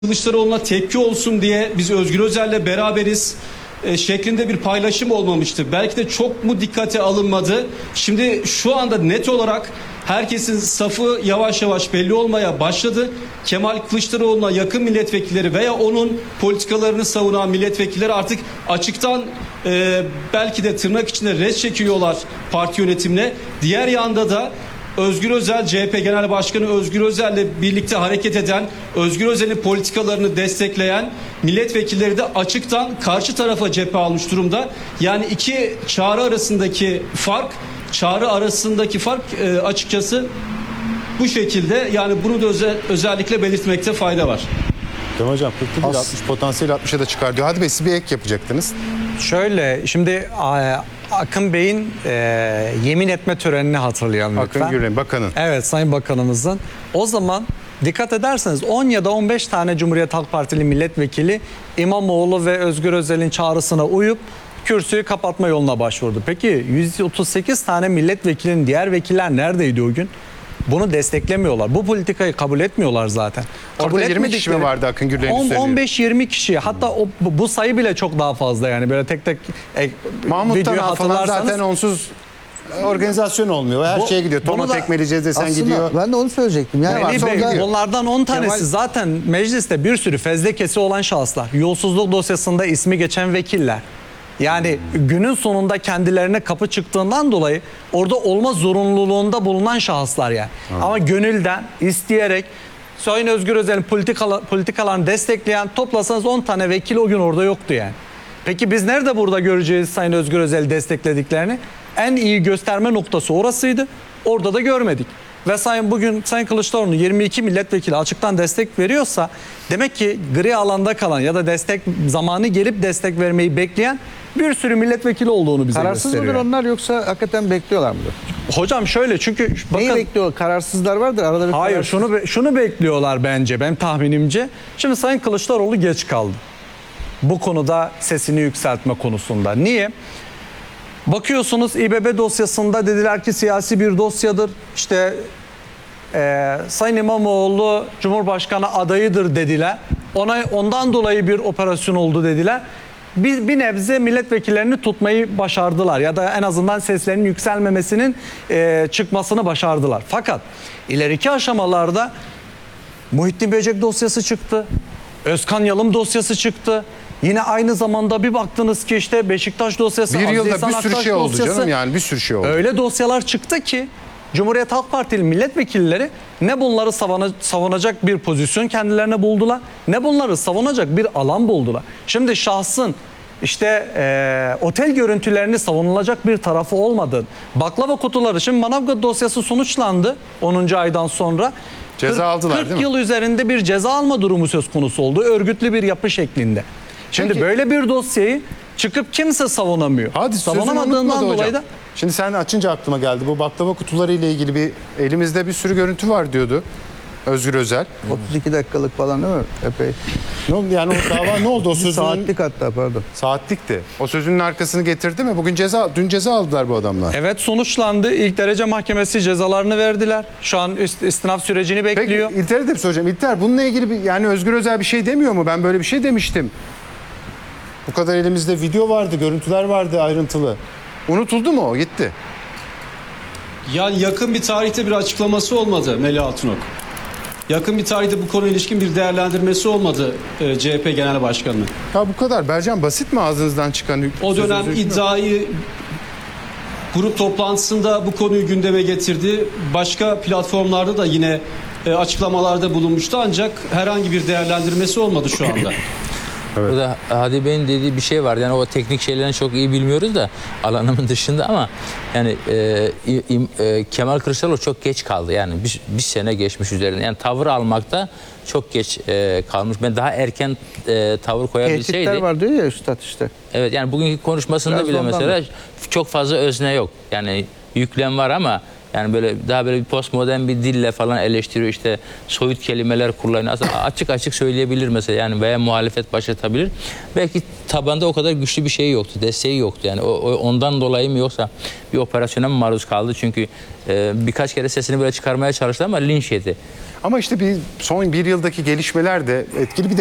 Kılıçdaroğlu'na tepki olsun diye biz Özgür Özel'le beraberiz şeklinde bir paylaşım olmamıştı. Belki de çok mu dikkate alınmadı? Şimdi şu anda net olarak herkesin safı yavaş yavaş belli olmaya başladı. Kemal Kılıçdaroğlu'na yakın milletvekilleri veya onun politikalarını savunan milletvekilleri artık açıktan belki de tırnak içinde res çekiyorlar parti yönetimine. Diğer yanda da Özgür Özel, CHP Genel Başkanı Özgür Özel'le birlikte hareket eden, Özgür Özel'in politikalarını destekleyen milletvekilleri de açıktan karşı tarafa cephe almış durumda. Yani iki çağrı arasındaki fark, açıkçası bu şekilde. Yani bunu da özellikle belirtmekte fayda var. Tamam hocam, 41 60 potansiyel 60'a da çıkar diyor. Hadi Bey, siz bir ek yapacaktınız. Şöyle, şimdi Akın Bey'in yemin etme törenini hatırlayalım lütfen. Akın Gürel Bakan'ın. Evet, Sayın Bakanımızın. O zaman dikkat ederseniz 10 ya da 15 tane Cumhuriyet Halk Partili milletvekili İmamoğlu ve Özgür Özel'in çağrısına uyup kürsüyü kapatma yoluna başvurdu. Peki 138 tane milletvekilinin diğer vekiller neredeydi o gün? Bunu desteklemiyorlar. Bu politikayı kabul etmiyorlar zaten. Orada 20 kişi mi vardı Akın Gürel'in üzerinde? 15-20 kişi. Hatta bu sayı bile çok daha fazla yani. Böyle tek tek Mahmut videoyu Tanal falan hatırlarsanız. zaten onsuz organizasyon olmuyor. Her şeye gidiyor. Toma tekmeleyeceğiz desen Aslında gidiyor. ben de onu söyleyecektim. Yani Melih Bey, onlardan 10 tanesi zaten mecliste bir sürü fezlekesi olan şahıslar. Yolsuzluk dosyasında ismi geçen vekiller. Yani günün sonunda kendilerine kapı çıktığından dolayı orada olma zorunluluğunda bulunan şahıslar yani. Ama gönülden, isteyerek Sayın Özgür Özel'in politikalarını destekleyen toplasanız 10 tane vekil o gün orada yoktu yani. Peki biz nerede burada göreceğiz Sayın Özgür Özel'i desteklediklerini? En iyi gösterme noktası orasıydı. Orada da görmedik. Ve bugün Sayın Kılıçdaroğlu 22 milletvekili açıktan destek veriyorsa demek ki gri alanda kalan ya da destek zamanı gelip destek vermeyi bekleyen bir sürü milletvekili olduğunu bize kararsız gösteriyor. mıdır onlar, yoksa hakikaten bekliyorlar mıdır? Hocam şöyle, çünkü Neyi bakın, bekliyor? Kararsızlar vardır. Araları hayır, şunu bekliyorlar bence, benim tahminimce. Şimdi Sayın Kılıçdaroğlu geç kaldı. Bu konuda sesini yükseltme konusunda. Niye? Bakıyorsunuz İBB dosyasında dediler ki siyasi bir dosyadır. İşte Sayın İmamoğlu Cumhurbaşkanı adayıdır dediler. Ondan dolayı bir operasyon oldu dediler. Bir nebze milletvekillerini tutmayı başardılar ya da en azından seslerinin yükselmemesinin çıkmasını başardılar. Fakat ileriki aşamalarda Muhittin Böcek dosyası çıktı. Özkan Yalım dosyası çıktı. Yine aynı zamanda bir baktınız ki işte Beşiktaş dosyası, Bir Aziz yılda İhsan bir sürü Aktaş şey oldu dosyası. canım, yani bir sürü şey oldu. Öyle dosyalar çıktı ki Cumhuriyet Halk Partili milletvekilleri ne bunları savunacak bir pozisyon kendilerine buldular, ne bunları savunacak bir alan buldular. Şimdi şahsın işte otel görüntülerini savunulacak bir tarafı olmadı. Baklava kutuları, şimdi Manavgat dosyası sonuçlandı 10. aydan sonra. Ceza aldılar 40 değil mi? yıl üzerinde bir ceza alma durumu söz konusu oldu. Örgütlü bir yapı şeklinde. Şimdi Peki, böyle bir dosyayı çıkıp kimse savunamıyor. hadi Savunamadığından dolayı da. Şimdi sen açınca aklıma geldi. Bu baklava kutuları ile ilgili elimizde bir sürü görüntü var diyordu Özgür Özel. 32 dakikalık falan değil mi? Epey. Ne oldu yani, o dava ne oldu? O sözünün Saatlik hatta, pardon. saatlikti. O sözünün arkasını getirdi mi? Dün ceza aldılar bu adamlar. Evet, sonuçlandı. İlk derece mahkemesi cezalarını verdiler. Şu an istinaf sürecini bekliyor. Peki İlter'e de bir soracağım. İlter, bununla ilgili yani Özgür Özel bir şey demiyor mu? Ben böyle bir şey demiştim. Bu kadar elimizde video vardı, görüntüler vardı ayrıntılı. Unutuldu mu o? Gitti. Yani yakın bir tarihte bir açıklaması olmadı Melih Altınok. Yakın bir tarihte bu konuyla ilişkin bir değerlendirmesi olmadı CHP Genel Başkanı'nın. Ya bu kadar. Bercan, basit mi ağzınızdan çıkan O dönem sözünüzü? iddiayı grup toplantısında bu konuyu gündeme getirdi. Başka platformlarda da yine açıklamalarda bulunmuştu, ancak herhangi bir değerlendirmesi olmadı şu anda. Evet. Burada Hadi Bey'in dediği bir şey var. Yani o teknik şeylerini çok iyi bilmiyoruz da alanımın dışında, ama yani Kemal Kılıçdaroğlu çok geç kaldı. Yani bir sene geçmiş üzerine. Yani tavır almakta çok geç kalmış. Ben daha erken tavır koyabilseydi. Tehditler var diyor ya üstad işte. Evet, yani bugünkü konuşmasında Biraz bile ondan mesela çok fazla özne yok. Yani yüklem var ama Yani böyle daha böyle bir postmodern bir dille falan eleştiriyor, işte soyut kelimeler kullanıyor. Aslında açık açık söyleyebilir mesela, yani veya muhalefet başlatabilir. Belki tabanda o kadar güçlü bir şey yoktu, desteği yoktu. Yani ondan dolayı mı, yoksa bir operasyona mı maruz kaldı? Çünkü birkaç kere sesini böyle çıkarmaya çalıştı ama linç yedi. Ama işte son bir yıldaki gelişmeler de etkili. Bir